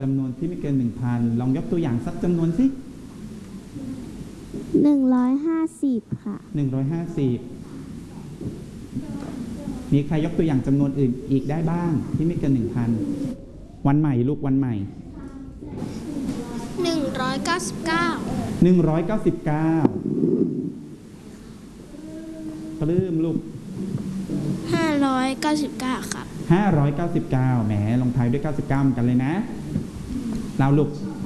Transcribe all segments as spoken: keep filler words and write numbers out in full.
จำนวนที่ไม่เกินหนึ่งพันลองยกตัวอย่างสักจำนวนสิหนึ่งร้อยห้าสิบค่ะหนึ่งร้อยห้าสิบมีใครยกตัวอย่างจำนวนอื่นอีกได้บ้างที่ไม่เกินหนึ่งพันวันใหม่ลูกวันใหม่หนึ่งร้อยเก้าสิบเก้าหนึ่งร้อยเก้าสิบเก้าปลื้มลูกห้าร้อยเก้าสิบเก้าครับห้าร้อยเก้าสิบเก้าแหมลงท้ายด้วยเก้าสิบเก้าเหมือนกันเลยนะเราลูก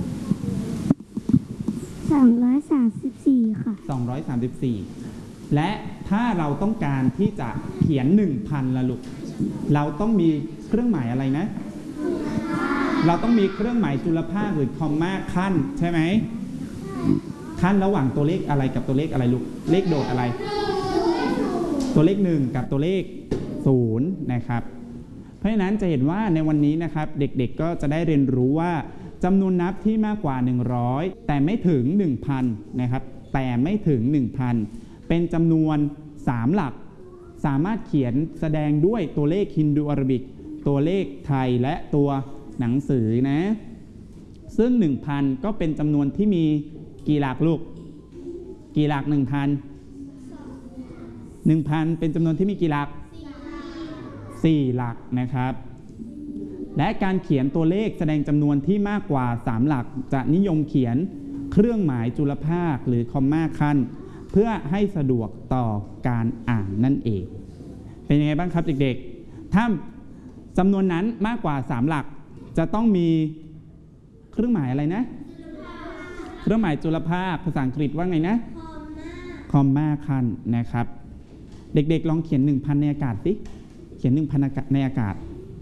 สองร้อยสามสิบสี่ค่ะสองร้อยสามสิบสี่และถ้าเราต้องการที่จะเขียน หนึ่งพัน ละลูกเราต้องมีเครื่องหมายอะไรนะเราต้องมีเครื่องหมายจุลภาคหรือคอมมาขั้นใช่ไหมขั้นระหว่างตัวเลขอะไรกับตัวเลขอะไรลูกเลขโดดอะไรตัวเลขหนึ่งกับตัวเลขศูนย์นะครับเพราะฉะนั้นจะเห็นว่าในวันนี้นะครับเด็กๆก็จะได้เรียนรู้ว่าจำนวนนับที่มากกว่าหนึ่งร้อยแต่ไม่ถึง หนึ่งพัน นะครับแต่ไม่ถึง หนึ่งพัน เป็นจำนวนสามหลักสามารถเขียนแสดงด้วยตัวเลขฮินดูอาราบิกตัวเลขไทยและตัวหนังสือนะซึ่ง หนึ่งพัน ก็เป็นจำนวนที่มีกี่หลักลูกกี่หลัก หนึ่งพัน หนึ่งพัน เป็นจำนวนที่มีกี่หลักสี่หลักนะครับและการเขียนตัวเลขแสดงจำนวนที่มากกว่าสามหลักจะนิยมเขียนเครื่องหมายจุลภาคหรือคอมมาขั้นเพื่อให้สะดวกต่อการอ่านนั่นเองเป็นยังไงบ้างครับเด็กๆถ้าจำนวนนั้นมากกว่าสามหลักจะต้องมีเครื่องหมายอะไรนะเครื่องหมายจุลภาคภาษาอังกฤษว่าไงนะคอมมาขั้นนะครับเด็กๆลองเขียน หนึ่งพัน ในอากาศสิเขียน หนึ่งพัน ในอากาศ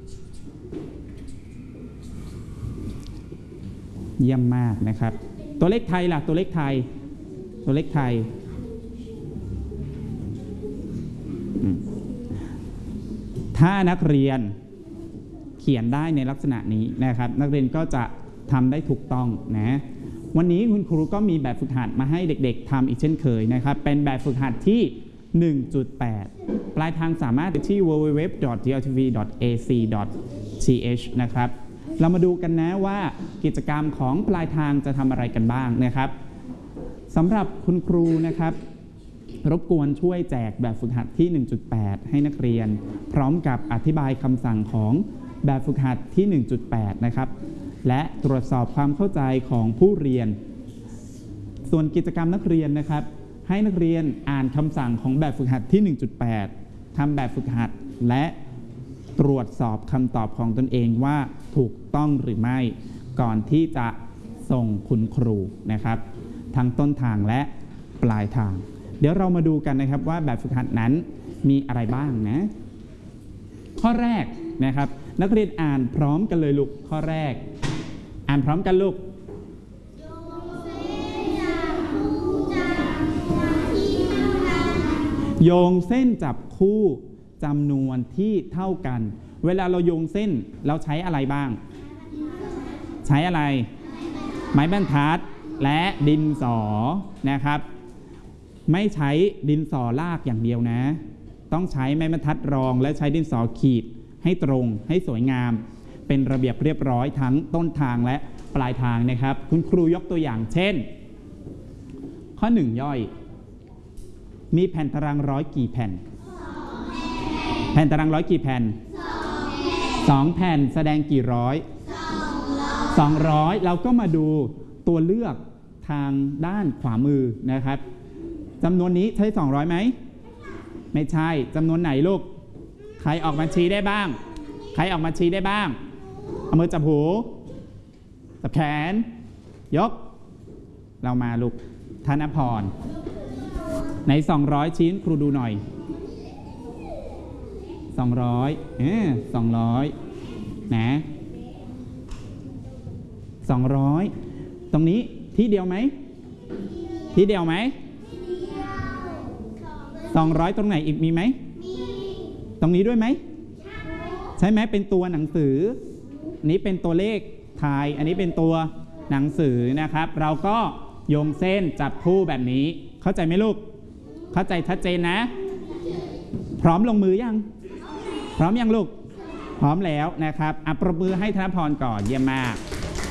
เยี่ยมมากนะครับตัวเลขไทยล่ะตัวเลขไทยตัวเลขไทยถ้านักเรียนเขียนได้ในลักษณะนี้นะครับนักเรียนก็จะทำได้ถูกต้องนะวันนี้คุณครูก็มีแบบฝึกหัดมาให้เด็กๆทำอีกเช่นเคยนะครับเป็นแบบฝึกหัดที่ หนึ่งจุดแปด ปลายทางสามารถไปที่ ดับเบิลยู ดับเบิลยู ดับเบิลยู ดอท ดี แอล ที วี ดอท เอ ซี ดอท ที เอช นะครับเรามาดูกันนะว่ากิจกรรมของปลายทางจะทำอะไรกันบ้างนะครับสำหรับคุณครูนะครับรบกวนช่วยแจกแบบฝึกหัดที่ หนึ่งจุดแปด ให้นักเรียนพร้อมกับอธิบายคำสั่งของแบบฝึกหัดที่ หนึ่งจุดแปด นะครับและตรวจสอบความเข้าใจของผู้เรียนส่วนกิจกรรมนักเรียนนะครับให้นักเรียนอ่านคำสั่งของแบบฝึกหัดที่ หนึ่งจุดแปด ทำแบบฝึกหัดและตรวจสอบคำตอบของตนเองว่าถูกต้องหรือไม่ก่อนที่จะส่งคุณครูนะครับทั้งต้นทางและปลายทางเดี๋ยวเรามาดูกันนะครับว่าแบบฝึกหัดนั้นมีอะไรบ้างนะข้อแรกนะครับนักเรียนอ่านพร้อมกันเลยลูกข้อแรกอ่านพร้อมกันลูกโยงเส้นจับคู่จำนวนที่เท่ากันเวลาเราโยงเส้นเราใช้อะไรบ้างใช้อะไรไม้บรรทัดและดินสอนะครับไม่ใช้ดินสอลากอย่างเดียวนะต้องใช้ไม้บรรทัดรองและใช้ดินสอขีดให้ตรงให้สวยงามเป็นระเบียบเรียบร้อยทั้งต้นทางและปลายทางนะครับคุณครูยกตัวอย่างเช่นข้อหนึ่งย่อยมีแผ่นตารางร้อยกี่แผ่นแผ่นตารางร้อยกี่แผ่นสองแผ่นแสดงกี่ร้อยสองร้อยเราก็มาดูตัวเลือกทางด้านขวามือนะครับจำนวนนี้ใช่สองร้อยไหมไม่ใช่จำนวนไหนลูกใครออกมาชี้ได้บ้างใครออกมาชี้ได้บ้างเอามือจับหูจับแขนยกเรามาลูกธนพรในสองร้อยชิ้นครูดูหน่อยสองร้อยเออสองร้อยนะสองร้อยตรงนี้ที่เดียวไหมที่เดียวไหมสองร้อยตรงไหนอีกมีไหมตรงนี้ด้วยไหมใช่ไหมเป็นตัวหนังสือนี้เป็นตัวเลขไทยอันนี้เป็นตัวหนังสือนะครับเราก็โยงเส้นจับคู่แบบนี้เข้าใจไหมลูกเข้าใจชัดเจนนะพร้อมลงมือยังพร้อมยังลูกพร้อมแล้วนะครับอ่ะปรบมือให้ธนพรก่อนเยี่ยมมาก